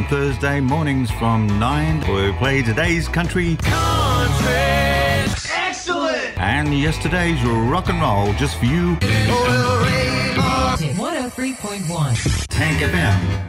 on Thursday mornings from 9. We'll play today's country. Excellent! And yesterday's rock and roll just for you. 103.1 Tank FM.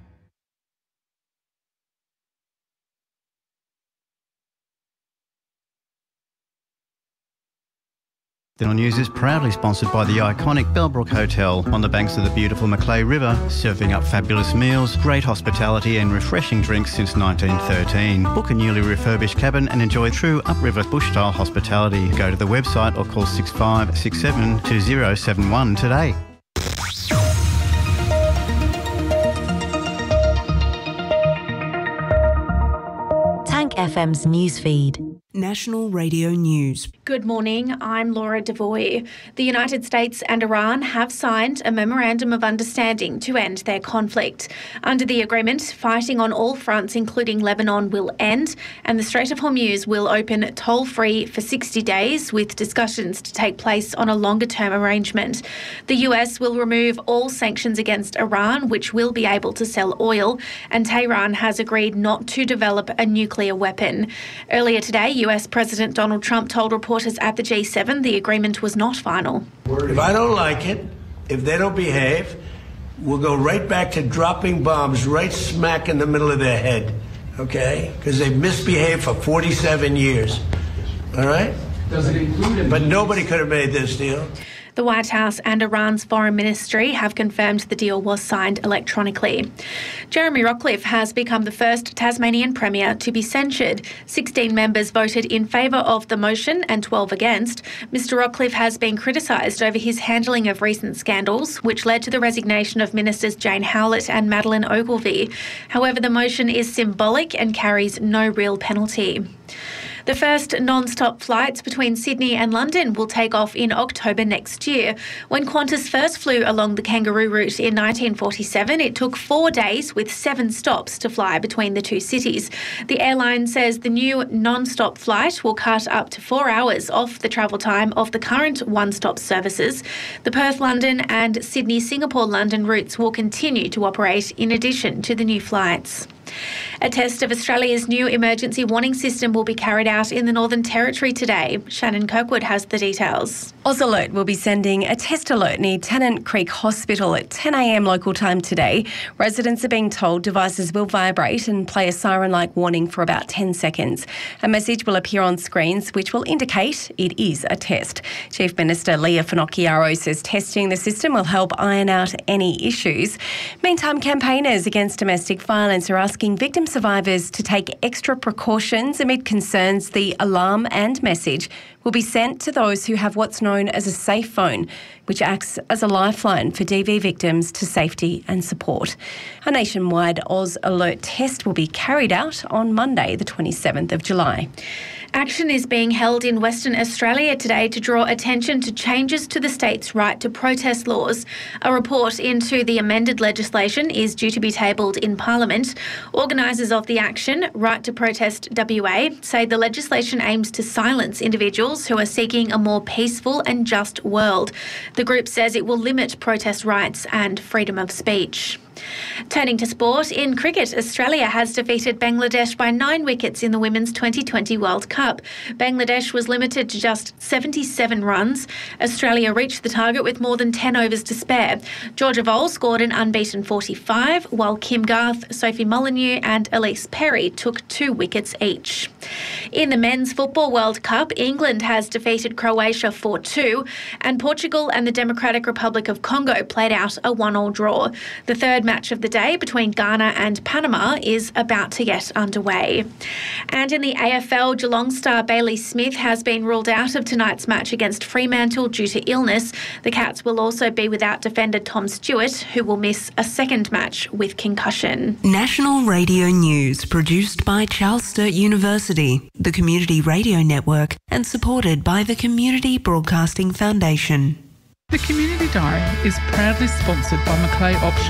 Digital News is proudly sponsored by the iconic Bellbrook Hotel on the banks of the beautiful Macleay River, serving up fabulous meals, great hospitality and refreshing drinks since 1913. Book a newly refurbished cabin and enjoy true upriver bush-style hospitality. Go to the website or call 6567 2071 today. Tank FM's newsfeed. National Radio News. Good morning, I'm Laura Devoy. The United States and Iran have signed a memorandum of understanding to end their conflict. Under the agreement, fighting on all fronts, including Lebanon, will end, and the Strait of Hormuz will open toll-free for 60 days, with discussions to take place on a longer-term arrangement. The US will remove all sanctions against Iran, which will be able to sell oil, and Tehran has agreed not to develop a nuclear weapon. Earlier today, US President Donald Trump told reporters at the G7 the agreement was not final. If I don't like it, if they don't behave, we'll go right back to dropping bombs right smack in the middle of their head, okay? Because they've misbehaved for 47 years, all right? Does it include But nobody could have made this deal. The White House and Iran's foreign ministry have confirmed the deal was signed electronically. Jeremy Rockliff has become the first Tasmanian Premier to be censured. 16 members voted in favour of the motion and 12 against. Mr Rockliff has been criticised over his handling of recent scandals, which led to the resignation of Ministers Jane Howlett and Madeleine Ogilvie. However, the motion is symbolic and carries no real penalty. The first non-stop flights between Sydney and London will take off in October next year. When Qantas first flew along the Kangaroo route in 1947, it took 4 days with 7 stops to fly between the two cities. The airline says the new non-stop flight will cut up to 4 hours off the travel time of the current one-stop services. The Perth-London and Sydney-Singapore-London routes will continue to operate in addition to the new flights. A test of Australia's new emergency warning system will be carried out in the Northern Territory today. Shannon Kirkwood has the details. AusAlert will be sending a test alert near Tennant Creek Hospital at 10 a.m. local time today. Residents are being told devices will vibrate and play a siren-like warning for about 10 seconds. A message will appear on screens which will indicate it is a test. Chief Minister Leah Finocchiaro says testing the system will help iron out any issues. Meantime, campaigners against domestic violence are asking victim survivors to take extra precautions amid concerns the alarm and message will be sent to those who have what's known as a safe phone, which acts as a lifeline for DV victims to safety and support. A nationwide AusAlert test will be carried out on Monday, the 27th of July. Action is being held in Western Australia today to draw attention to changes to the state's right to protest laws. A report into the amended legislation is due to be tabled in Parliament. Organisers of the action, Right to Protest WA, say the legislation aims to silence individuals who are seeking a more peaceful and just world. The group says it will limit protest rights and freedom of speech. Turning to sport, in cricket, Australia has defeated Bangladesh by 9 wickets in the Women's 2020 World Cup. Bangladesh was limited to just 77 runs. Australia reached the target with more than 10 overs to spare. Georgia Vole scored an unbeaten 45, while Kim Garth, Sophie Molyneux and Elise Perry took 2 wickets each. In the Men's Football World Cup, England has defeated Croatia 4-2, and Portugal and the Democratic Republic of Congo played out a 1-1 draw. The third match of the day between Ghana and Panama is about to get underway. And in the AFL, Geelong star Bailey Smith has been ruled out of tonight's match against Fremantle due to illness. The Cats will also be without defender Tom Stewart, who will miss a second match with concussion. National Radio News, produced by Charles Sturt University, the Community Radio Network, and supported by the Community Broadcasting Foundation. The Community Diary is proudly sponsored by Macleay Option